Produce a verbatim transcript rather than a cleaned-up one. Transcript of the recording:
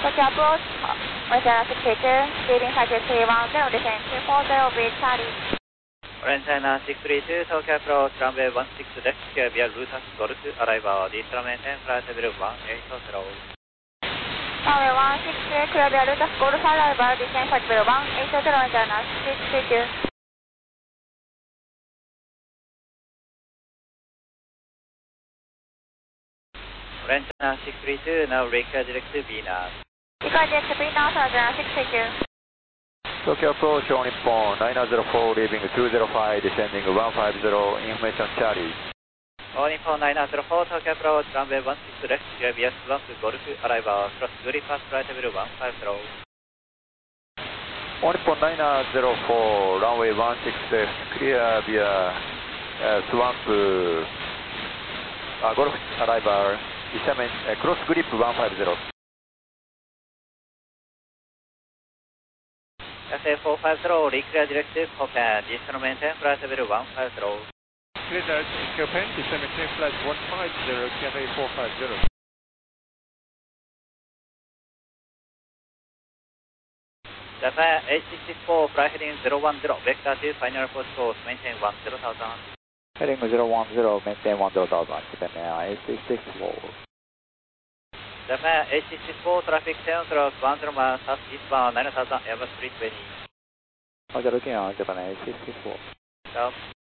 Tokyo approach, Western six three two, speeding five three one zero, descend two four zero, breeze Charlie. Orange China six three two, Tokyo approach, runway one six left, clear via Lutas Golf, arrival, descend maintain flight level one eight zero. Runway one six three, clear via Lutas Golf, arrival, descend flight level one eight zero, Orange China six three two. Orange China six three two, now require direct to Venus. Require direct to Venus, Orange China six three two. Tokyo approach on Nippon nine zero four, leaving two zero five, descending one five zero, information Charlie. On Nippon nine zero four, Tokyo approach, runway one six left, clear via Swamp Golf, arrival, cross Guri pass flight level one five zero. On Nippon nine zero four, runway one six left, clear via uh, Swamp uh, Golf, arrival, descend, uh, cross grip one five zero. S A four five zero, reclear direct to Copan, descend maintain flight level one five zero. Clear direct to Copan, descend maintain flight one five zero, K F A four five zero. Japan H six six four, fly heading zero one zero, vector to final approach course, maintain one zero thousand. Heading zero one zero, maintain one zero thousand, Japan H six six four. Japan H six six four, traffic ten o'clock, one zero one, south eastbound nine thousand, Airbus three twenty. Roger, looking on Japan H six six four. South.